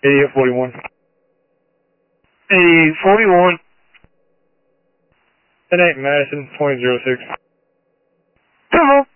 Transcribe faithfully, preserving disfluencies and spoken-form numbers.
eighty-eight forty-one. eighty-eight forty-one. ten eight Madison, twenty oh six. Hello.